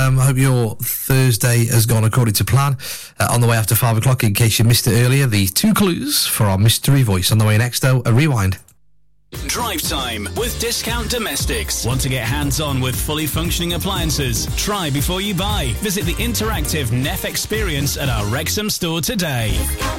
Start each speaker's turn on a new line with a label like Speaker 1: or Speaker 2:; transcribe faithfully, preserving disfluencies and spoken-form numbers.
Speaker 1: Um, I hope your Thursday has gone according to plan. Uh, on the way after five o'clock, in case you missed it earlier, the two clues for our mystery voice. On the way next, though, a rewind.
Speaker 2: Drive time with Discount Domestics. Want to get hands-on with fully functioning appliances? Try before you buy. Visit the interactive N E F experience at our Wrexham store today.